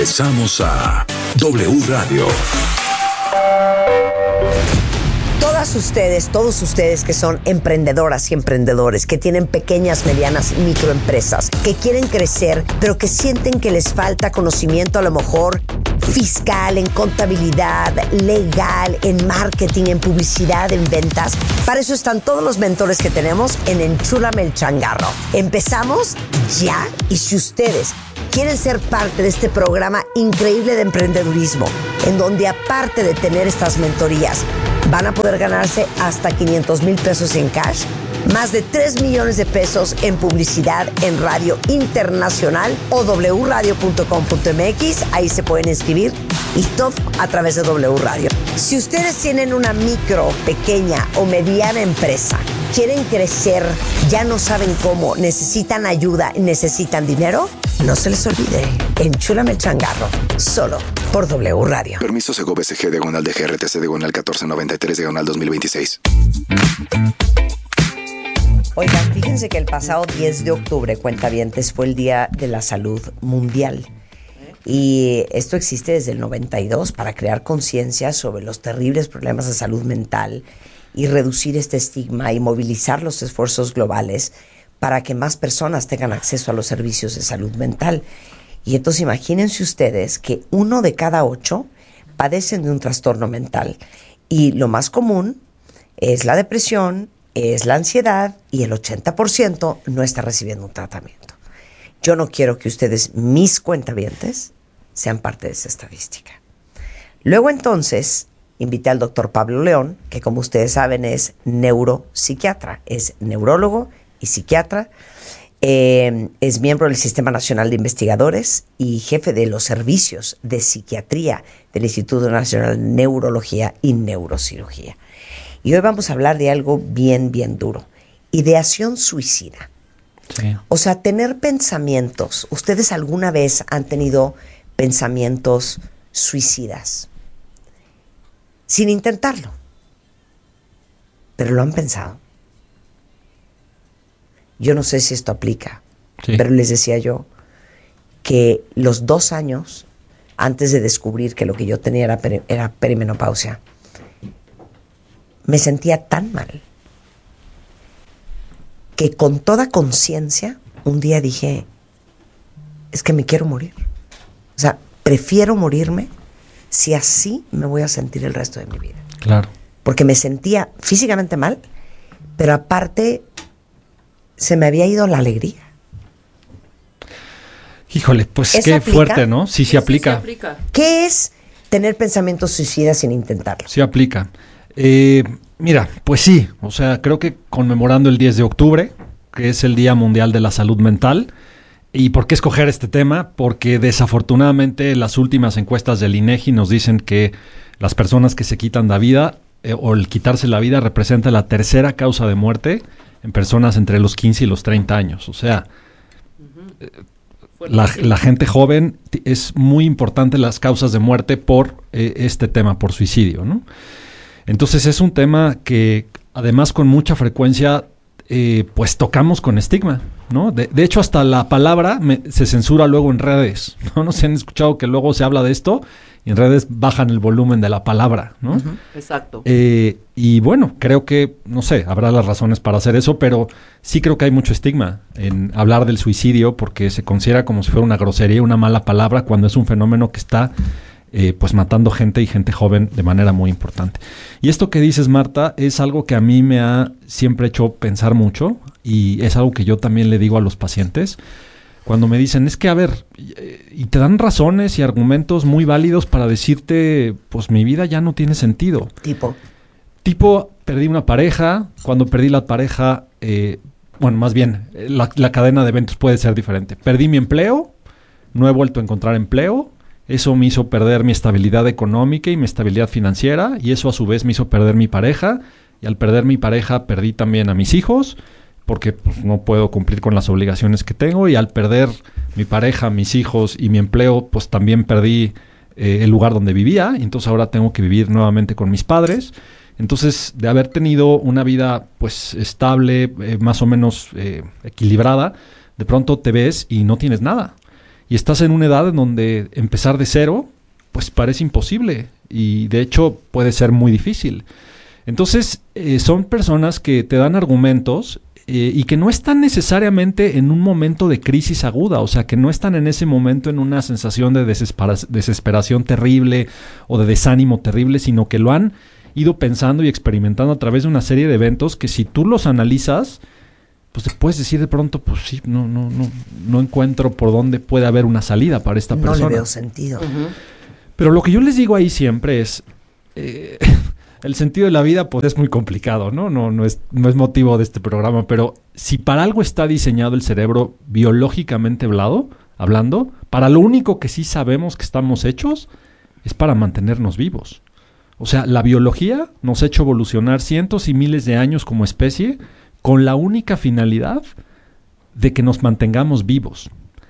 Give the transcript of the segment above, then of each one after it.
Regresamos a W Radio. Todos ustedes que son emprendedoras y emprendedores, que tienen pequeñas, medianas y microempresas, que quieren crecer, pero que sienten que les falta conocimiento a lo mejor fiscal, en contabilidad, legal, en marketing, en publicidad, en ventas. Para eso están todos los mentores que tenemos en Enchúlame el Changarro. Empezamos ya, y si ustedes quieren ser parte de este programa increíble de emprendedurismo, en donde aparte de tener estas mentorías, van a poder ganarse hasta 500,000 pesos en cash, más de 3 millones de pesos en publicidad en radio internacional o wradio.com.mx, ahí se pueden inscribir y todo a través de W Radio. Si ustedes tienen una micro, pequeña o mediana empresa, quieren crecer, ya no saben cómo, necesitan ayuda, necesitan dinero, no se les olvide, Enchúlame el Changarro, solo por W Radio. Permiso Segov SG /de GRTC /1493 /2026. Oigan, fíjense que el pasado 10 de octubre, cuentavientes, fue el Día de la Salud Mundial. Y esto existe desde el 92 para crear conciencia sobre los terribles problemas de salud mental y reducir este estigma y movilizar los esfuerzos globales para que más personas tengan acceso a los servicios de salud mental. Y entonces imagínense ustedes que 1 de cada 8 padecen de un trastorno mental. Y lo más común es la depresión, es la ansiedad, y el 80% no está recibiendo un tratamiento. Yo no quiero que ustedes, mis cuentavientes, sean parte de esa estadística. Luego entonces invité al doctor Pablo León, que como ustedes saben es neuropsiquiatra, es neurólogo y psiquiatra, es miembro del Sistema Nacional de Investigadores y jefe de los servicios de psiquiatría del Instituto Nacional de Neurología y Neurocirugía. Y hoy vamos a hablar de algo bien, bien duro. Ideación suicida. Sí. O sea, tener pensamientos. ¿Ustedes alguna vez han tenido pensamientos suicidas? Sin intentarlo. Pero lo han pensado. Yo no sé si esto aplica. Sí. Pero les decía yo que los 2 años antes de descubrir que lo que yo tenía era perimenopausia, me sentía tan mal que con toda conciencia un día dije, es que me quiero morir. O sea, prefiero morirme si así me voy a sentir el resto de mi vida. Claro. Porque me sentía físicamente mal, pero aparte se me había ido la alegría. Híjole, pues ¿Eso qué aplica? fuerte, ¿no? Sí, sí aplica. Sí aplica. ¿Qué es tener pensamientos suicidas sin intentarlo? Sí aplica. Mira, pues sí, o sea, creo que conmemorando el 10 de octubre, que es el Día Mundial de la Salud Mental. ¿Y por qué escoger este tema? Porque desafortunadamente las últimas encuestas del INEGI nos dicen que las personas que se quitan la vida o el quitarse la vida representa la tercera causa de muerte en personas entre los 15 y los 30 años. O sea, la gente joven, es muy importante las causas de muerte por este tema, por suicidio, ¿no? Entonces es un tema que además con mucha frecuencia pues tocamos con estigma, ¿no? De hecho hasta la palabra se censura luego en redes, ¿no? No se han escuchado que luego se habla de esto y en redes bajan el volumen de la palabra, ¿no? Uh-huh. Exacto. Y bueno, creo que, no sé, habrá las razones para hacer eso, pero sí creo que hay mucho estigma en hablar del suicidio porque se considera como si fuera una grosería, una mala palabra, cuando es un fenómeno que está pues matando gente y gente joven de manera muy importante. Y esto que dices, Marta, es algo que a mí me ha siempre hecho pensar mucho y es algo que yo también le digo a los pacientes cuando me dicen, es que a ver, y te dan razones y argumentos muy válidos para decirte, pues mi vida ya no tiene sentido. Tipo, perdí una pareja, cuando perdí la pareja, bueno, más bien, la cadena de eventos puede ser diferente. Perdí mi empleo, no he vuelto a encontrar empleo. Eso me hizo perder mi estabilidad económica y mi estabilidad financiera, y eso a su vez me hizo perder mi pareja, y al perder mi pareja perdí también a mis hijos, porque pues, no puedo cumplir con las obligaciones que tengo, y al perder mi pareja, mis hijos y mi empleo, pues también perdí el lugar donde vivía, y entonces ahora tengo que vivir nuevamente con mis padres. Entonces, de haber tenido una vida pues estable, más o menos equilibrada, de pronto te ves y no tienes nada. y estás en una edad en donde empezar de cero, pues parece imposible y de hecho puede ser muy difícil. Entonces, son personas que te dan argumentos y que no están necesariamente en un momento de crisis aguda, o sea, que no están en ese momento en una sensación de desesperación terrible o de desánimo terrible, sino que lo han ido pensando y experimentando a través de una serie de eventos que si tú los analizas, pues te puedes decir de pronto, pues sí, no encuentro por dónde puede haber una salida para esta persona. No le veo sentido. Pero lo que yo les digo ahí siempre es... el sentido de la vida pues es muy complicado, ¿no? No es motivo de este programa, pero si para algo está diseñado el cerebro biológicamente hablando, para lo único que sí sabemos que estamos hechos es para mantenernos vivos. O sea, la biología nos ha hecho evolucionar cientos y miles de años como especie con la única finalidad de que nos mantengamos vivos.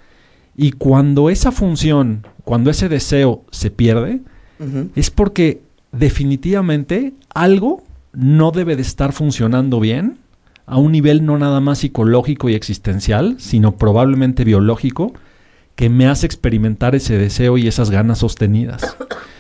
Y cuando esa función, cuando ese deseo se pierde, es porque definitivamente algo no debe de estar funcionando bien a un nivel no nada más psicológico y existencial, sino probablemente biológico, que me hace experimentar ese deseo y esas ganas sostenidas.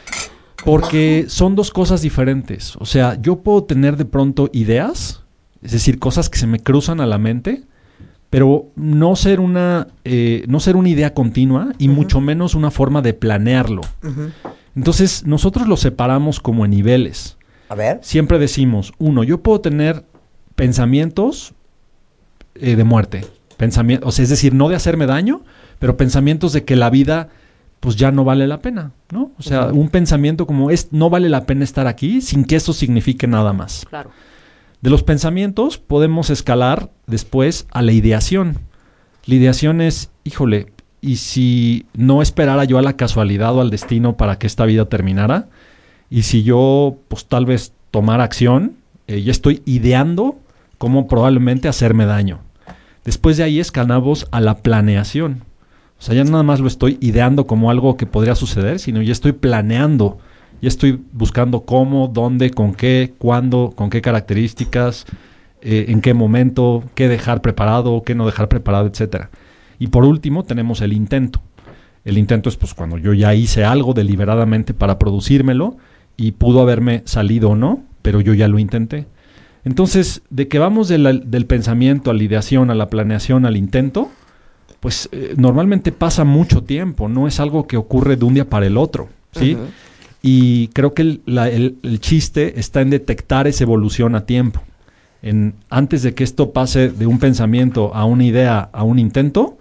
Porque son dos cosas diferentes. O sea, yo puedo tener de pronto ideas, es decir, cosas que se me cruzan a la mente, pero no ser una idea continua y mucho menos una forma de planearlo. Entonces, nosotros lo separamos como en niveles. A ver. Siempre decimos, yo puedo tener pensamientos de muerte. O sea, es decir, no de hacerme daño, pero pensamientos de que la vida pues ya no vale la pena, ¿no? O sea, un pensamiento como no vale la pena estar aquí sin que eso signifique nada más. Claro. De los pensamientos podemos escalar después a la ideación. La ideación es, híjole, ¿y si no esperara yo a la casualidad o al destino para que esta vida terminara? Y si yo, pues tal vez tomara acción, ya estoy ideando cómo probablemente hacerme daño. Después de ahí escalamos a la planeación. O sea, ya nada más lo estoy ideando como algo que podría suceder, sino ya estoy planeando, ya estoy buscando cómo, dónde, con qué, cuándo, con qué características, en qué momento, qué dejar preparado, qué no dejar preparado, etcétera. Y por último tenemos el intento. El intento es pues cuando yo ya hice algo deliberadamente para producírmelo y pudo haberme salido o no, pero yo ya lo intenté. Entonces, de que vamos del pensamiento a la ideación, a la planeación, al intento, pues normalmente pasa mucho tiempo, no es algo que ocurre de un día para el otro, ¿sí? Y creo que el chiste está en detectar esa evolución a tiempo. Antes de que esto pase de un pensamiento a una idea, a un intento,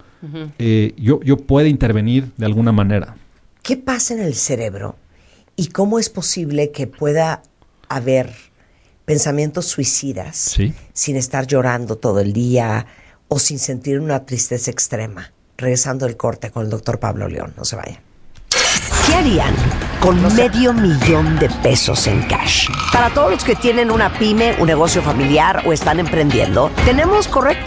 yo puedo intervenir de alguna manera. ¿Qué pasa en el cerebro y cómo es posible que pueda haber pensamientos suicidas sin estar llorando todo el día o sin sentir una tristeza extrema? Regresando del corte con el doctor Pablo León. No se vayan. ¿Qué harían con $500,000 en cash? Para todos los que tienen una pyme, un negocio familiar o están emprendiendo, tenemos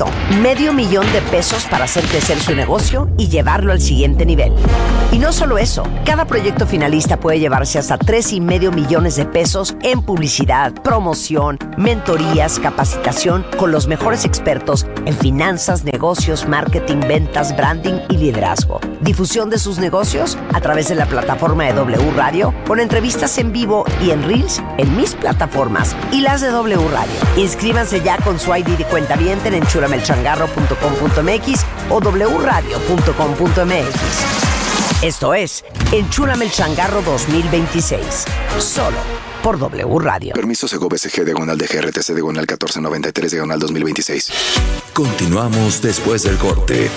$500,000 para hacer crecer su negocio y llevarlo al siguiente nivel. Y no solo eso, cada proyecto finalista puede llevarse hasta $3.5 millones en publicidad, promoción, mentorías, capacitación con los mejores expertos en finanzas, negocios, marketing, ventas, branding y liderazgo. Difusión de sus negocios a través de la plataforma de W Radio, con entrevistas en vivo y en Reels en mis plataformas y las de W Radio. Inscríbanse ya con su ID de cuentaviente en enchulamelchangarro.com.mx o wradio.com.mx. Esto es Enchúlame el Changarro 2026, solo por W Radio. Permiso Segov SG /DGRTC /1493 /2026. Continuamos después del corte.